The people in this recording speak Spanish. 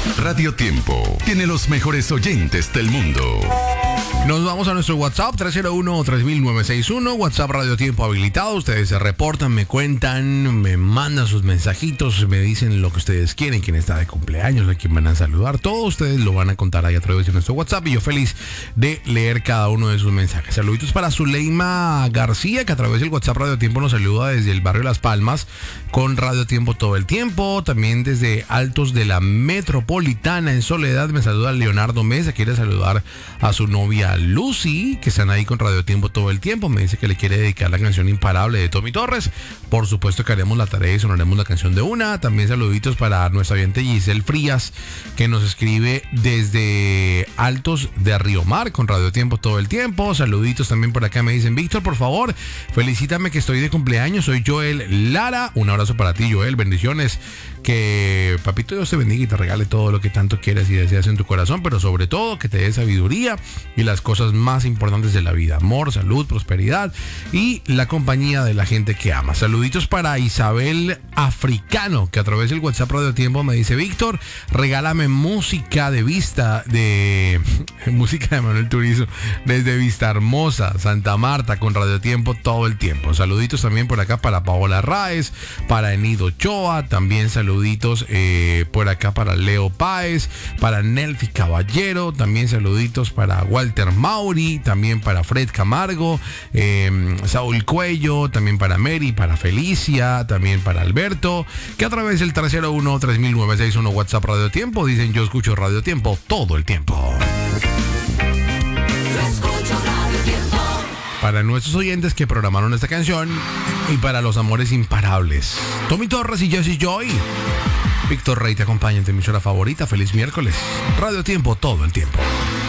Radio Tiempo tiene los mejores oyentes del mundo. Nos vamos a nuestro WhatsApp 301-3961, WhatsApp Radio Tiempo habilitado. Ustedes se reportan, me cuentan, me mandan sus mensajitos, me dicen lo que ustedes quieren, quién está de cumpleaños, a quién van a saludar. Todos ustedes lo van a contar ahí a través de nuestro WhatsApp y yo feliz de leer cada uno de sus mensajes. Saluditos para Zuleima García, que a través del WhatsApp Radio Tiempo nos saluda desde el barrio Las Palmas con Radio Tiempo todo el tiempo. También desde Altos de la Metropolitana en Soledad me saluda Leonardo Mesa, quiere saludar a su novia Lucy, que están ahí con Radio Tiempo todo el tiempo. Me dice que le quiere dedicar la canción Imparable de Tommy Torres. Por supuesto que haremos la tarea y sonaremos la canción de una. También saluditos para nuestra oyente Giselle Frías, que nos escribe desde Altos de Río Mar con Radio Tiempo todo el tiempo. Saluditos también por acá, me dicen: Víctor, por favor, felicítame que estoy de cumpleaños. Soy Joel Lara. Un abrazo para ti, Joel. Bendiciones. Que papito Dios te bendiga y te regale todo lo que tanto quieras y deseas en tu corazón, pero sobre todo que te dé sabiduría y las cosas más importantes de la vida: amor, salud, prosperidad y la compañía de la gente que ama. Saluditos para Isabel Africano, que a través del WhatsApp Radio Tiempo me dice: Víctor, regálame música de música de Manuel Turizo desde Vista Hermosa, Santa Marta, con Radio Tiempo todo el tiempo. Saluditos también por acá para Paola Raez, para Enido Ochoa, también saluditos por acá para Leo Páez, para Nelfi Caballero, también saluditos para Walter Mauri, también para Fred Camargo, Saúl Cuello, también para Mary, para Felicia, también para Alberto, que a través del 301-3961 WhatsApp Radio Tiempo dicen: yo escucho Radio Tiempo todo el tiempo. Para nuestros oyentes que programaron esta canción y para los amores imparables, Tommy Torres y Jesse Joy. Víctor Rey te acompaña en tu emisora favorita. Feliz miércoles. Radio Tiempo todo el tiempo.